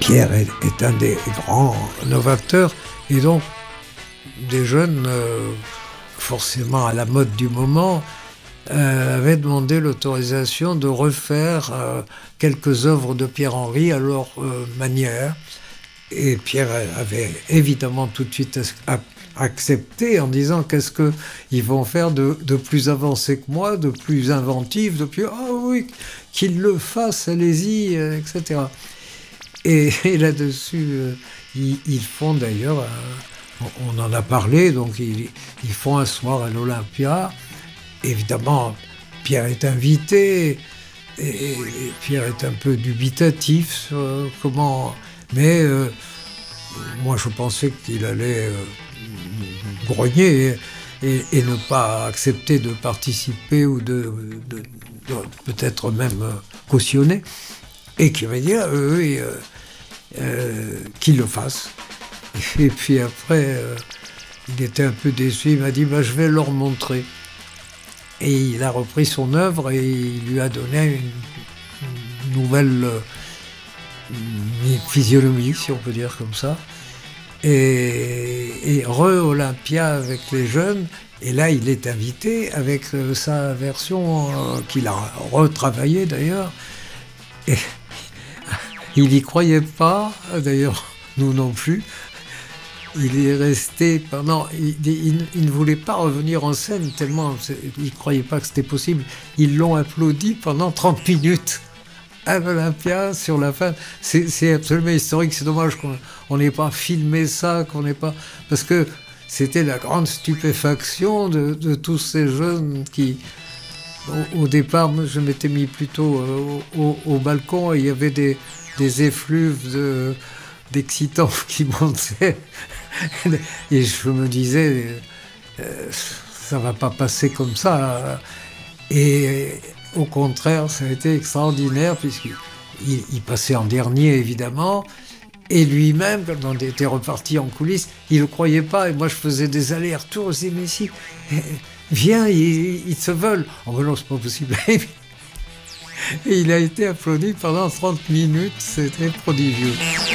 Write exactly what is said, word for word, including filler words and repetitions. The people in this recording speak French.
Pierre est, est un des grands novateurs, et donc des jeunes, euh, forcément à la mode du moment, euh, avaient demandé l'autorisation de refaire euh, quelques œuvres de Pierre-Henry à leur euh, manière. Et Pierre avait évidemment tout de suite accepté en disant qu'est-ce qu'ils vont faire de, de plus avancé que moi, de plus inventif, de plus... Ah oui, qu'ils le fassent, allez-y, et cetera. Et, et là-dessus, euh, ils, ils font d'ailleurs, euh, on en a parlé, donc ils, ils font un soir à l'Olympia. Évidemment, Pierre est invité, et, et Pierre est un peu dubitatif sur euh, comment... Mais euh, moi, je pensais qu'il allait euh, grogner et, et, et ne pas accepter de participer ou de, de, de peut-être même euh, cautionner. Et qu'il m'a dit, ah, oui, euh, euh, qu'il le fasse. Et puis après, euh, il était un peu déçu. Il m'a dit, bah, je vais leur montrer. Et il a repris son œuvre et il lui a donné une, une nouvelle... Euh, physionomie, si on peut dire comme ça, et, et re-Olympia avec les jeunes, et là il est invité avec euh, sa version euh, qu'il a retravaillée d'ailleurs, et il n'y croyait pas, d'ailleurs nous non plus, il est resté pendant, il, il, il ne voulait pas revenir en scène tellement il ne croyait pas que c'était possible, ils l'ont applaudi pendant trente minutes. À l'Olympia, sur la fin, c'est, c'est absolument historique. C'est dommage qu'on n'ait pas filmé ça, qu'on n'ait pas... Parce que c'était la grande stupéfaction de, de tous ces jeunes qui... Au, au départ, je m'étais mis plutôt euh, au, au balcon et il y avait des, des effluves de, d'excitants qui montaient. Et je me disais, euh, ça ne va pas passer comme ça. Et... Au contraire, ça a été extraordinaire puisqu'il il, il passait en dernier, évidemment. Et lui-même, quand on était reparti en coulisses, il ne le croyait pas. Et moi, je faisais des allers-retours. Je disais, mais si, viens, ils, ils se veulent. Oh, ben non, c'est pas possible. Et il a été applaudi pendant trente minutes. C'était prodigieux.